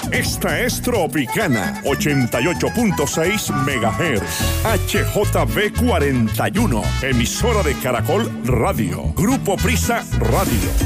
Esta es Tropicana 88.6 MHz. HJB 41, emisora de Caracol Radio. Grupo Prisa Radio.